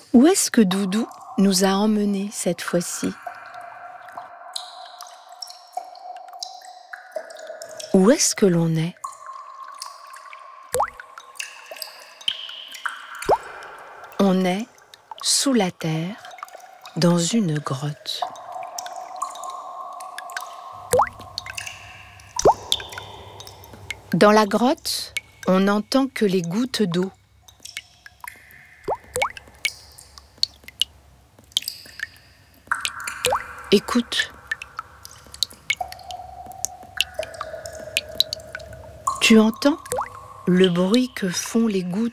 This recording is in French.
Où est-ce que Doudou nous a emmenés cette fois-ci? Où est-ce que l'on est? On est sous la terre, dans une grotte. Dans la grotte, on n'entend que les gouttes d'eau. Écoute. Tu entends le bruit que font les gouttes d'eau ?